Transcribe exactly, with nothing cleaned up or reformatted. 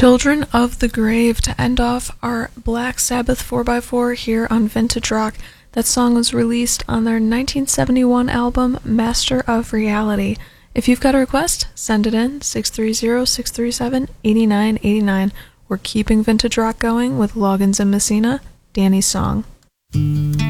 Children of the Grave to end off our Black Sabbath four by four here on Vintage Rock. That song was released on their nineteen seventy-one album Master of Reality. If you've got a request, send it in six three zero, six three seven, eight nine eight nine. We're keeping Vintage Rock going with Loggins and Messina, Danny's Song.